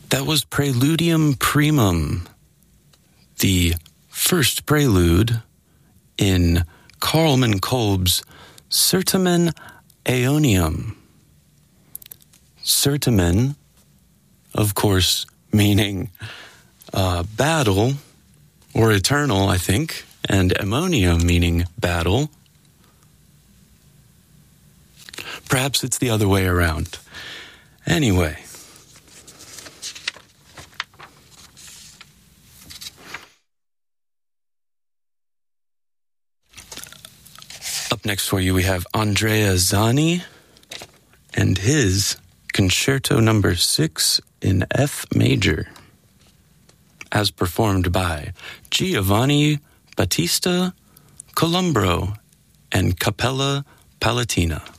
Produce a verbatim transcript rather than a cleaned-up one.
That was Preludium Primum, the first prelude in Carlman Kolb's Certamen Aeonium. Certamen, of course, meaning uh, battle or eternal, I think, and ammonium meaning battle. Perhaps it's the other way around. Anyway. Up next for you, we have Andrea Zani and his Concerto Number Six in F major, as performed by Giovanni Battista Columbro and Capella Palatina.